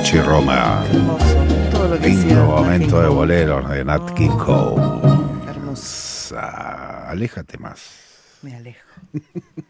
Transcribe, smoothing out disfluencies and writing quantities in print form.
Richie Roma. Hermoso. Todo lo que Lindo hacía Nat momento King de Cole. boleros de Nat King Cole. Hermoso. Aléjate más. Me alejo.